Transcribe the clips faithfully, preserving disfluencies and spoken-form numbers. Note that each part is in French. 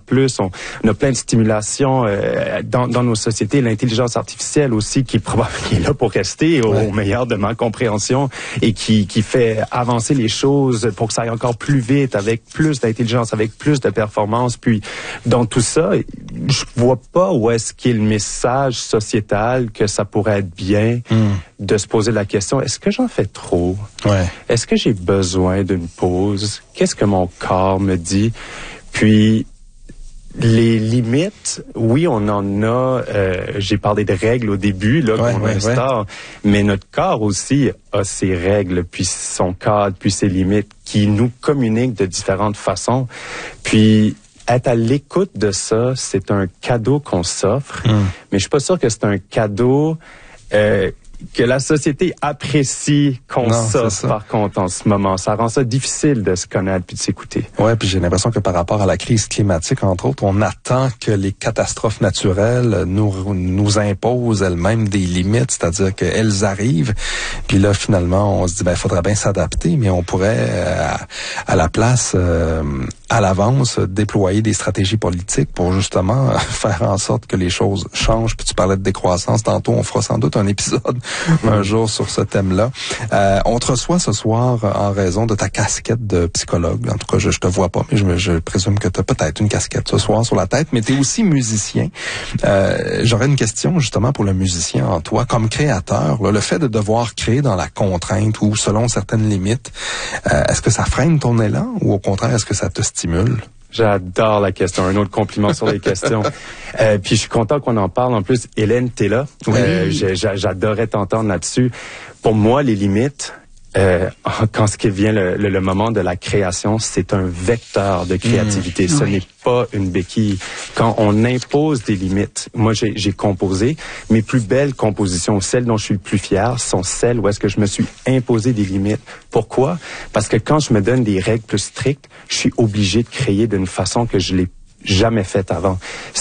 plus. On, on a plein de stimulations euh, dans, dans nos sociétés. L'intelligence artificielle aussi, qui est probablement qui est là pour rester au, ouais. au meilleur de ma compréhension et qui, qui fait avancer les choses pour que ça aille encore plus vite, avec plus d'intelligence, avec plus de performance. Puis, dans tout ça, je vois pas où est-ce qu'il y a le message sociétal que ça pourrait être bien mm. de se poser la question, est-ce que j'en fais trop? Ouais. Est-ce que j'ai besoin d'une pause? Qu'est-ce que mon corps me dit? Puis, les limites, oui, on en a, euh, j'ai parlé de règles au début, là, ouais, qu'on ouais, instaure, ouais. mais notre corps aussi a ses règles, puis son cadre, puis ses limites, qui nous communiquent de différentes façons. Puis, être à l'écoute de ça, c'est un cadeau qu'on s'offre, mm. mais je suis pas sûr que c'est un cadeau euh, que la société apprécie qu'on s'offre, par contre, en ce moment. Ça rend ça difficile de se connaître puis de s'écouter. Ouais, puis j'ai l'impression que par rapport à la crise climatique, entre autres, on attend que les catastrophes naturelles nous nous imposent elles-mêmes des limites, c'est-à-dire qu'elles arrivent, puis là, finalement, on se dit, ben, il faudrait bien s'adapter, mais on pourrait, euh, à, à la place, euh, à l'avance, déployer des stratégies politiques pour justement faire en sorte que les choses changent. Puis tu parlais de décroissance tantôt, on fera sans doute un épisode un jour sur ce thème-là. Euh, on te reçoit ce soir en raison de ta casquette de psychologue. En tout cas, je, je te vois pas, mais je, je présume que tu as peut-être une casquette ce soir sur la tête, mais tu es aussi musicien. Euh, j'aurais une question justement pour le musicien en toi. Comme créateur, là, le fait de devoir créer dans la contrainte ou selon certaines limites, euh, est-ce que ça freine ton élan ou au contraire, est-ce que ça te stimule? J'adore la question. Un autre compliment sur les questions. Euh, puis je suis content qu'on en parle. En plus, Hélène, t'es là. Oui. Euh, j'adorais t'entendre là-dessus. Pour moi, les limites, euh, quand ce qui vient le, le, le moment de la création, c'est un vecteur de créativité. Mmh. Ce oui. n'est pas une béquille. Quand on impose des limites, moi j'ai, j'ai composé, mes plus belles compositions, celles dont je suis le plus fier, sont celles où est-ce que je me suis imposé des limites. Pourquoi? Parce que quand je me donne des règles plus strictes, je suis obligé de créer d'une façon que je l'ai jamais fait avant.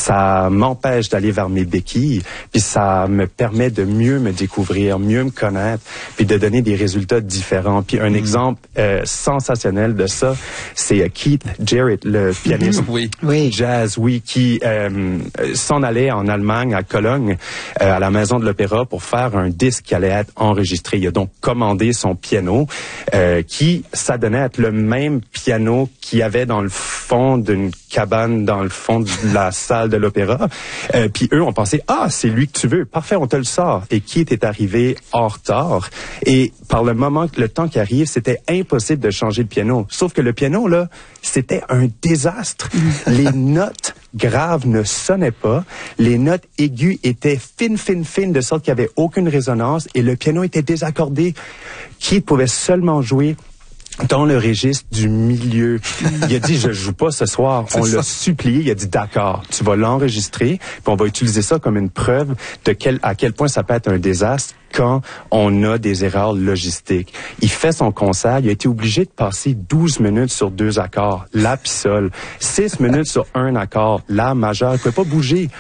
Ça m'empêche d'aller vers mes béquilles, puis ça me permet de mieux me découvrir, mieux me connaître, puis de donner des résultats différents. Puis un mmh. exemple euh, sensationnel de ça, c'est Keith Jarrett, le pianiste oui. oui. jazz, oui, qui euh, s'en allait en Allemagne, à Cologne, euh, à la Maison de l'Opéra, pour faire un disque qui allait être enregistré. Il a donc commandé son piano, euh, qui s'adonnait à être le même piano qu'il y avait dans le fond d'une cabane dans le fond de la salle de l'opéra. Euh, puis eux ont pensé, ah, c'est lui que tu veux. Parfait, on te le sort. Et Keith est arrivé en retard. Et par le moment, le temps qui arrive, c'était impossible de changer le piano. Sauf que le piano, là, c'était un désastre. Les notes graves ne sonnaient pas. Les notes aiguës étaient fines, fines, fines, de sorte qu'il n'y avait aucune résonance. Et le piano était désaccordé. Keith pouvait seulement jouer dans le registre du milieu. Il a dit, je joue pas ce soir. On l'a supplié. Il a dit, d'accord, tu vas l'enregistrer, puis on va utiliser ça comme une preuve de quel, à quel point ça peut être un désastre quand on a des erreurs logistiques. Il fait son concert. Il a été obligé de passer douze minutes sur deux accords, la puis sol, six minutes sur un accord, la majeur. Il pouvait pas bouger.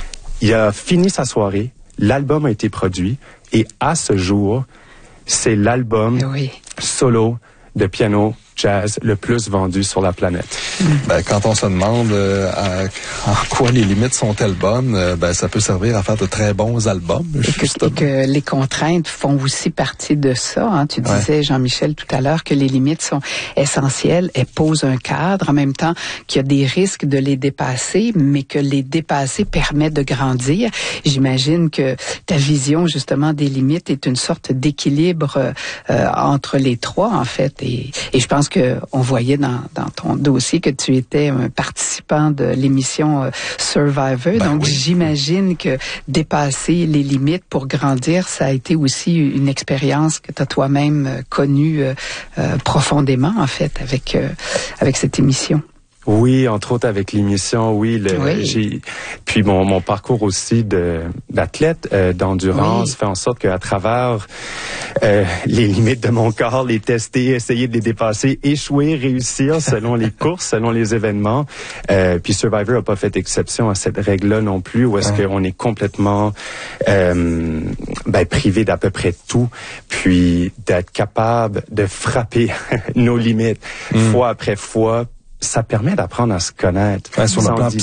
Il a fini sa soirée. L'album a été produit. Et à ce jour, c'est l'album oui. solo de piano jazz le plus vendu sur la planète. Ben, quand on se demande euh, à, en quoi les limites sont-elles bonnes, euh, ben, ça peut servir à faire de très bons albums. Et que, et que les contraintes font aussi partie de ça. Hein. Tu disais, ouais. Jean-Michel, tout à l'heure, que les limites sont essentielles. Elles posent un cadre, en même temps qu'il y a des risques de les dépasser, mais que les dépasser permet de grandir. J'imagine que ta vision, justement, des limites est une sorte d'équilibre euh, entre les trois, en fait. Et, et je pense que on voyait dans, dans ton dossier que tu étais un participant de l'émission euh, Survivor. Ben Donc, oui. J'imagine que dépasser les limites pour grandir, ça a été aussi une expérience que tu as toi-même euh, connue euh, euh, profondément, en fait, avec, euh, avec cette émission. Oui, entre autres avec l'émission, oui. Le, oui. J'ai, puis mon, mon parcours aussi de, d'athlète, euh, d'endurance, oui. fait en sorte qu'à travers euh, les limites de mon corps, les tester, essayer de les dépasser, échouer, réussir selon les courses, selon les événements. Euh, puis Survivor n'a pas fait exception à cette règle-là non plus, où est-ce ouais. qu'on est complètement euh, ben, privé d'à peu près tout, puis d'être capable de frapper nos limites, mm. fois après fois. Ça permet d'apprendre à se connaître. Ouais, sur le plan